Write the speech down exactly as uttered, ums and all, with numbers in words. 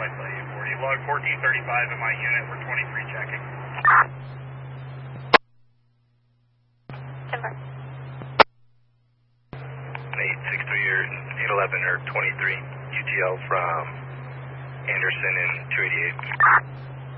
I saw you forty. Log fourteen thirty-five in my unit for twenty-three checking. Timber. eight six three or eight eleven or twenty-three. U T L from Anderson and two eighty-eight.